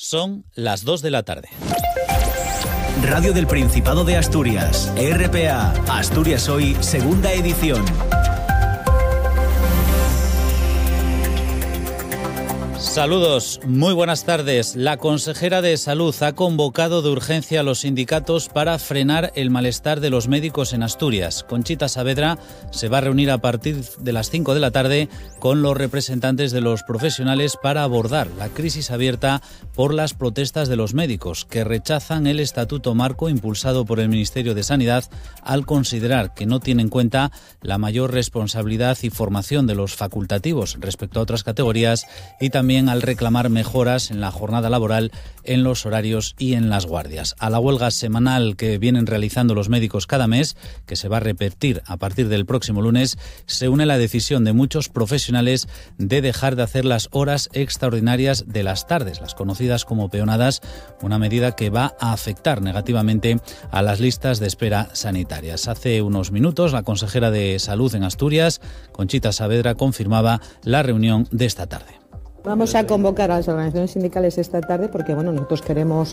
Son las 2 de la tarde. Radio del Principado de Asturias, RPA, Asturias Hoy, segunda edición. Saludos, muy buenas tardes. La consejera de Salud ha convocado de urgencia a los sindicatos para frenar el malestar de los médicos en Asturias. Conchita Saavedra se va a reunir a partir de las 5 de la tarde con los representantes de los profesionales para abordar la crisis abierta por las protestas de los médicos, que rechazan el estatuto marco impulsado por el Ministerio de Sanidad al considerar que no tiene en cuenta la mayor responsabilidad y formación de los facultativos respecto a otras categorías y también al reclamar mejoras en la jornada laboral, en los horarios y en las guardias. A la huelga semanal que vienen realizando los médicos cada mes, que se va a repetir a partir del próximo lunes, se une la decisión de muchos profesionales de dejar de hacer las horas extraordinarias de las tardes, las conocidas como peonadas, una medida que va a afectar negativamente a las listas de espera sanitarias. Hace unos minutos, la consejera de Salud en Asturias, Conchita Saavedra, confirmaba la reunión de esta tarde. Vamos a convocar a las organizaciones sindicales esta tarde porque nosotros queremos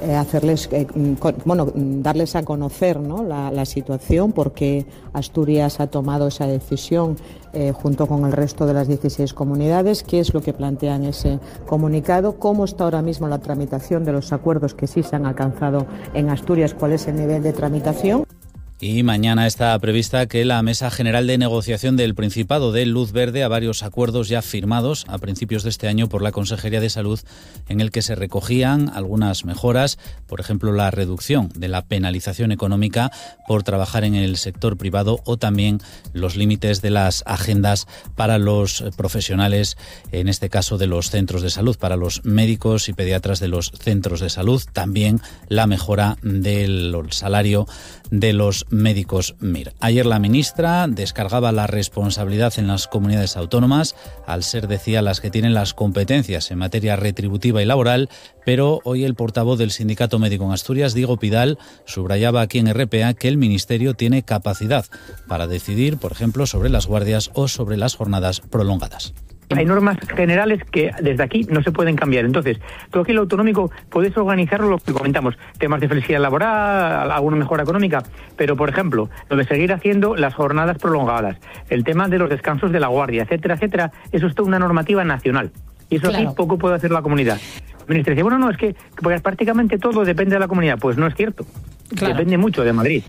darles a conocer, ¿no?, la situación, porque Asturias ha tomado esa decisión junto con el resto de las 16 comunidades, qué es lo que plantean ese comunicado, cómo está ahora mismo la tramitación de los acuerdos que sí se han alcanzado en Asturias, cuál es el nivel de tramitación. Y mañana está prevista que la Mesa General de Negociación del Principado dé luz verde a varios acuerdos ya firmados a principios de este año por la Consejería de Salud, en el que se recogían algunas mejoras, por ejemplo, la reducción de la penalización económica por trabajar en el sector privado o también los límites de las agendas para los profesionales, en este caso de los centros de salud, para los médicos y pediatras de los centros de salud, también la mejora del salario de los médicos MIR. Ayer la ministra descargaba la responsabilidad en las comunidades autónomas, al ser, decía, las que tienen las competencias en materia retributiva y laboral, pero hoy el portavoz del Sindicato Médico en Asturias, Diego Pidal, subrayaba aquí en RPA que el Ministerio tiene capacidad para decidir, por ejemplo, sobre las guardias o sobre las jornadas prolongadas. Hay normas generales que desde aquí no se pueden cambiar. Entonces, todo aquí lo autonómico puedes organizarlo, lo que comentamos, temas de flexibilidad laboral, alguna mejora económica, pero, por ejemplo, lo de seguir haciendo las jornadas prolongadas, el tema de los descansos de la guardia, etcétera, etcétera, eso es toda una normativa nacional. Y eso claro, sí poco puede hacer la comunidad. El Ministerio dice, es que pues, prácticamente todo depende de la comunidad. Pues no es cierto. Claro. Depende mucho de Madrid.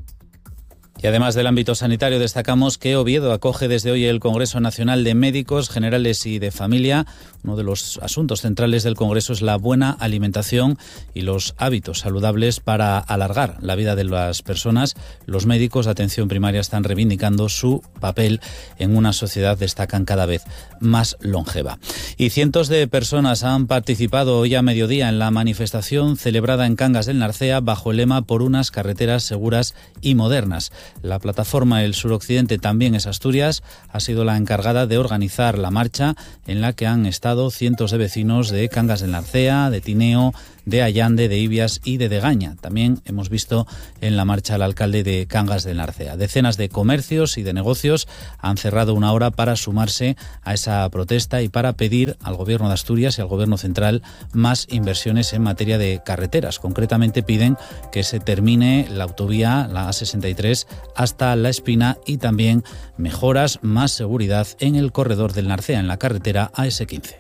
Y además del ámbito sanitario, destacamos que Oviedo acoge desde hoy el Congreso Nacional de Médicos Generales y de Familia. Uno de los asuntos centrales del Congreso es la buena alimentación y los hábitos saludables para alargar la vida de las personas. Los médicos de atención primaria están reivindicando su papel en una sociedad, destacan, cada vez más longeva. Y cientos de personas han participado hoy a mediodía en la manifestación celebrada en Cangas del Narcea bajo el lema "Por unas carreteras seguras y modernas". La plataforma El Suroccidente, también es Asturias, ha sido la encargada de organizar la marcha, en la que han estado cientos de vecinos de Cangas del Narcea, de Tineo, de Allande, de Ibias y de Degaña. También hemos visto en la marcha al alcalde de Cangas del Narcea. Decenas de comercios y de negocios han cerrado una hora para sumarse a esa protesta y para pedir al Gobierno de Asturias y al Gobierno central más inversiones en materia de carreteras. Concretamente piden que se termine la autovía, la A63, hasta La Espina, y también mejoras, más seguridad en el corredor del Narcea, en la carretera AS15.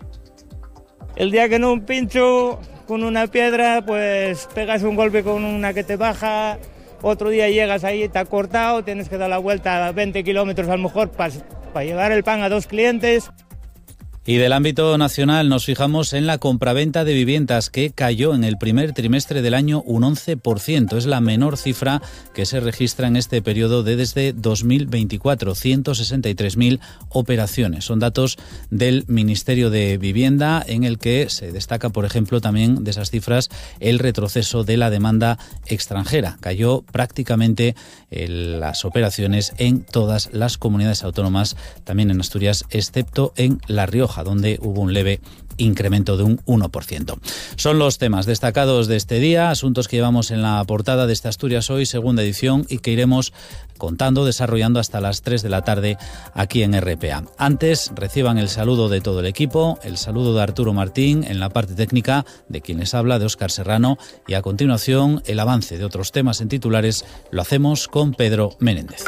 El día que no un pincho con una piedra, pues pegas un golpe con una que te baja, otro día llegas ahí, te ha cortado, tienes que dar la vuelta a 20 kilómetros a lo mejor para llevar el pan a 2 clientes. Y del ámbito nacional nos fijamos en la compraventa de viviendas, que cayó en el primer trimestre del año un 11%. Es la menor cifra que se registra en este periodo desde 2024, 163.000 operaciones. Son datos del Ministerio de Vivienda, en el que se destaca, por ejemplo, también de esas cifras, el retroceso de la demanda extranjera. Cayó prácticamente las operaciones en todas las comunidades autónomas, también en Asturias, excepto en La Rioja, donde hubo un leve incremento de un 1%. Son los temas destacados de este día, asuntos que llevamos en la portada de este Asturias Hoy, segunda edición, y que iremos contando, desarrollando hasta las 3 de la tarde aquí en RPA. Antes, reciban el saludo de todo el equipo, el saludo de Arturo Martín en la parte técnica, de quien les habla, de Óscar Serrano, y a continuación el avance de otros temas en titulares lo hacemos con Pedro Menéndez.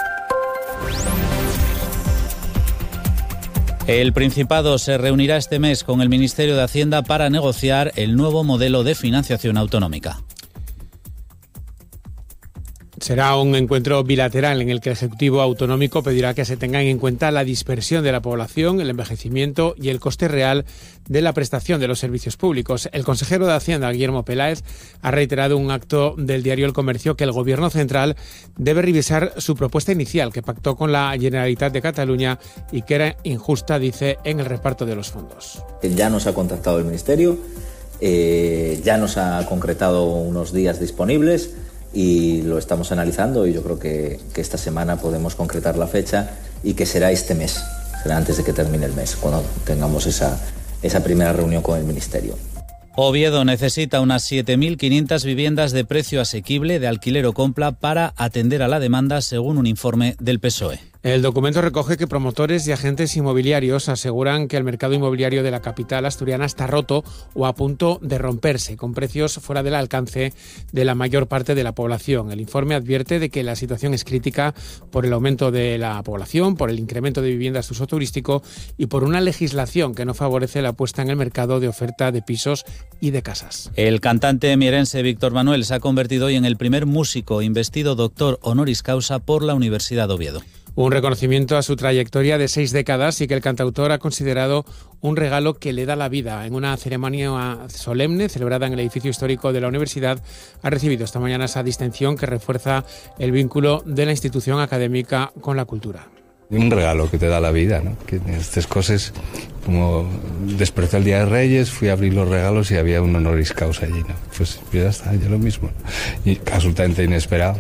El Principado se reunirá este mes con el Ministerio de Hacienda para negociar el nuevo modelo de financiación autonómica. Será un encuentro bilateral en el que el Ejecutivo Autonómico pedirá que se tengan en cuenta la dispersión de la población, el envejecimiento y el coste real de la prestación de los servicios públicos. El consejero de Hacienda, Guillermo Peláez, ha reiterado en un acto del diario El Comercio que el Gobierno central debe revisar su propuesta inicial, que pactó con la Generalitat de Cataluña y que era injusta, dice, en el reparto de los fondos. Ya nos ha contactado el Ministerio, ya nos ha concretado unos días disponibles y lo estamos analizando, y yo creo que esta semana podemos concretar la fecha y que será este mes, será antes de que termine el mes, cuando tengamos esa primera reunión con el Ministerio. Oviedo necesita unas 7.500 viviendas de precio asequible de alquiler o compra para atender a la demanda, según un informe del PSOE. El documento recoge que promotores y agentes inmobiliarios aseguran que el mercado inmobiliario de la capital asturiana está roto o a punto de romperse, con precios fuera del alcance de la mayor parte de la población. El informe advierte de que la situación es crítica por el aumento de la población, por el incremento de viviendas de uso turístico y por una legislación que no favorece la puesta en el mercado de oferta de pisos y de casas. El cantante mierense Víctor Manuel se ha convertido hoy en el primer músico investido doctor honoris causa por la Universidad de Oviedo. Un reconocimiento a su trayectoria de 6 décadas y que el cantautor ha considerado un regalo que le da la vida. En una ceremonia solemne celebrada en el edificio histórico de la universidad, ha recibido esta mañana esa distinción que refuerza el vínculo de la institución académica con la cultura. Un regalo que te da la vida, ¿no? Que estas cosas, como desperté el Día de Reyes, fui a abrir los regalos y había un honoris causa allí, ¿no? Pues ya está, ya lo mismo. Y absolutamente inesperado.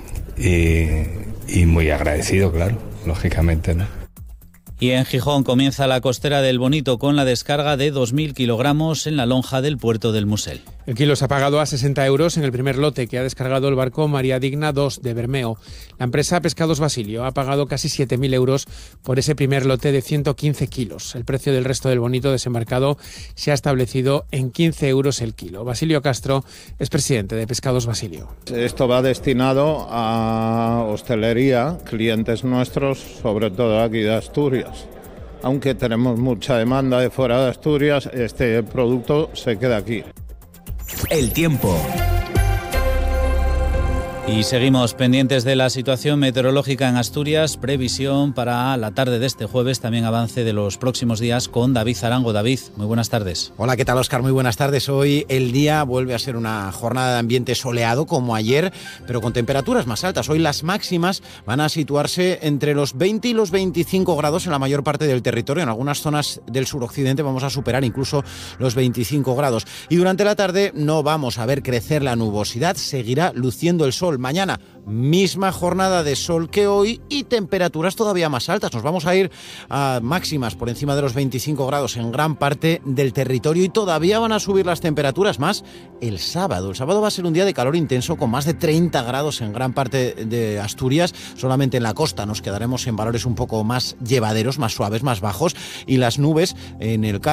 Y muy agradecido, claro, lógicamente, ¿no? Y en Gijón comienza la costera del Bonito con la descarga de 2.000 kilogramos en la lonja del puerto del Musel. El kilo se ha pagado a 60 euros en el primer lote que ha descargado el barco María Digna II de Bermeo. La empresa Pescados Basilio ha pagado casi 7.000 euros por ese primer lote de 115 kilos. El precio del resto del Bonito desembarcado se ha establecido en 15 euros el kilo. Basilio Castro es presidente de Pescados Basilio. Esto va destinado a hostelería, clientes nuestros, sobre todo aquí de Asturias. Aunque tenemos mucha demanda de fuera de Asturias, este producto se queda aquí. El tiempo. Y seguimos pendientes de la situación meteorológica en Asturias. Previsión para la tarde de este jueves, también avance de los próximos días con David Zarango. David, muy buenas tardes. Hola, ¿qué tal, Óscar? Muy buenas tardes. Hoy el día vuelve a ser una jornada de ambiente soleado como ayer, pero con temperaturas más altas. Hoy las máximas van a situarse entre los 20 y los 25 grados en la mayor parte del territorio. En algunas zonas del suroccidente vamos a superar incluso los 25 grados. Y durante la tarde no vamos a ver crecer la nubosidad, seguirá luciendo el sol. Mañana, misma jornada de sol que hoy y temperaturas todavía más altas. Nos vamos a ir a máximas por encima de los 25 grados en gran parte del territorio y todavía van a subir las temperaturas más el sábado. El sábado va a ser un día de calor intenso con más de 30 grados en gran parte de Asturias. Solamente en la costa nos quedaremos en valores un poco más llevaderos, más suaves, más bajos, y las nubes en el